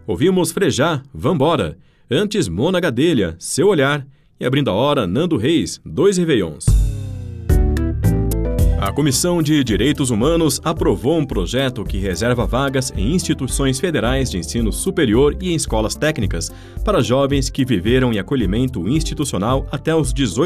Ouvimos Frejá, Vambora. Antes, Mona Gadelha, Seu Olhar. E abrindo a hora, Nando Reis, Dois Réveillons. A Comissão de Direitos Humanos aprovou um projeto que reserva vagas em instituições federais de ensino superior e em escolas técnicas para jovens que viveram em acolhimento institucional até os 18